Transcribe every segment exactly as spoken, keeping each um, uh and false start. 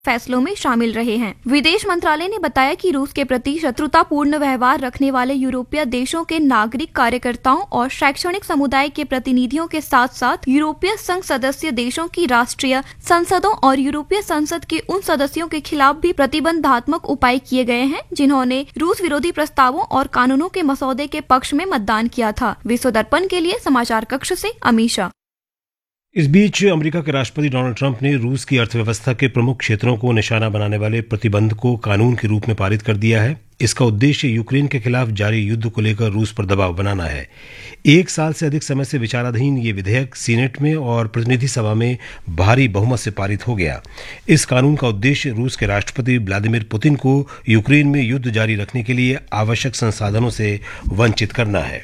फैसलों में शामिल रहे हैं। विदेश मंत्रालय ने बताया कि रूस के प्रति शत्रुतापूर्ण व्यवहार रखने वाले यूरोपीय देशों के नागरिक, कार्यकर्ताओं और शैक्षणिक समुदाय के प्रतिनिधियों के साथ साथ यूरोपीय संघ सदस्य देशों की राष्ट्रीय संसदों और यूरोपीय संसद के उन सदस्यों के खिलाफ भी प्रतिबंधात्मक उपाय किए गए हैं जिन्होंने रूस विरोधी प्रस्तावों और कानूनों के मसौदे के पक्ष में मतदान किया था। विश्व दर्पण के लिए समाचार कक्ष से अमीषा। इस बीच अमेरिका के राष्ट्रपति डोनाल्ड ट्रंप ने रूस की अर्थव्यवस्था के प्रमुख क्षेत्रों को निशाना बनाने वाले प्रतिबंध को कानून के रूप में पारित कर दिया है। इसका उद्देश्य यूक्रेन के खिलाफ जारी युद्ध को लेकर रूस पर दबाव बनाना है। एक साल से अधिक समय से विचाराधीन ये विधेयक सीनेट में और प्रतिनिधि सभा में भारी बहुमत से पारित हो गया। इस कानून का उद्देश्य रूस के राष्ट्रपति व्लादिमीर पुतिन को यूक्रेन में युद्ध जारी रखने के लिए आवश्यक संसाधनों से वंचित करना है।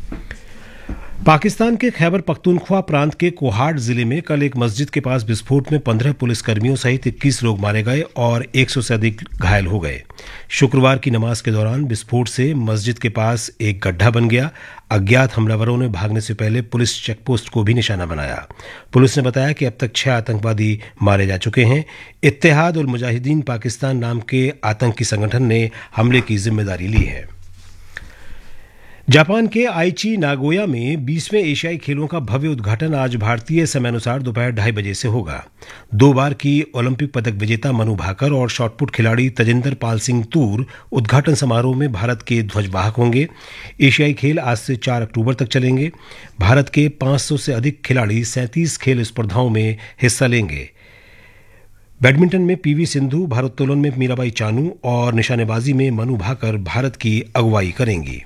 पाकिस्तान के खैबर पख्तूनख्वा प्रांत के कोहाट जिले में कल एक मस्जिद के पास विस्फोट में पंद्रह पुलिसकर्मियों सहित इक्कीस लोग मारे गए और एक सौ से अधिक घायल हो गए। शुक्रवार की नमाज के दौरान विस्फोट से मस्जिद के पास एक गड्ढा बन गया। अज्ञात हमलावरों ने भागने से पहले पुलिस चेकपोस्ट को भी निशाना बनाया। पुलिस ने बताया कि अब तक छह आतंकवादी मारे जा चुके हैं। इत्तेहाद उल मुजाहिदीन पाकिस्तान नाम के आतंकी संगठन ने हमले की जिम्मेदारी ली है। जापान के आइची नागोया में बीसवें एशियाई खेलों का भव्य उद्घाटन आज भारतीय समयानुसार दोपहर ढाई बजे से होगा। दो बार की ओलंपिक पदक विजेता मनु भाकर और शॉटपुट खिलाड़ी तजिंदर पाल सिंह तूर उद्घाटन समारोह में भारत के ध्वजवाहक होंगे। एशियाई खेल आज से चार अक्टूबर तक चलेंगे। भारत के पांच सौ से अधिक खिलाड़ी सैंतीस खेल स्पर्धाओं में हिस्सा लेंगे। बैडमिंटन में पीवी सिंधु, भारोत्तोलन में मीराबाई चानू और निशानेबाजी में मनु भाकर भारत की अगुवाई करेंगी।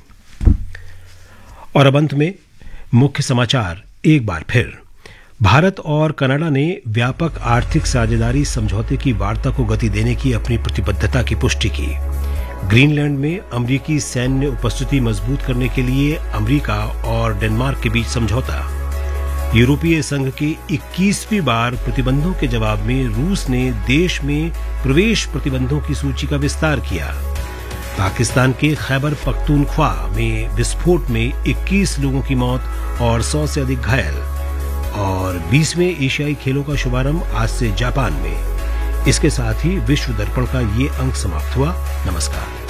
और अब अंत में मुख्य समाचार एक बार फिर। भारत और कनाडा ने व्यापक आर्थिक साझेदारी समझौते की वार्ता को गति देने की अपनी प्रतिबद्धता की पुष्टि की। ग्रीनलैंड में अमेरिकी सैन्य उपस्थिति मजबूत करने के लिए अमेरिका और डेनमार्क के बीच समझौता। यूरोपीय संघ के इक्कीसवीं बार प्रतिबंधों के जवाब में रूस ने देश में प्रवेश प्रतिबंधों की सूची का विस्तार किया। पाकिस्तान के खैबर पख्तूनख्वा में विस्फोट में इक्कीस लोगों की मौत और सौ से अधिक घायल। और बीसवें एशियाई खेलों का शुभारंभ आज से जापान में। इसके साथ ही विश्व दर्पण का ये अंक समाप्त हुआ। नमस्कार।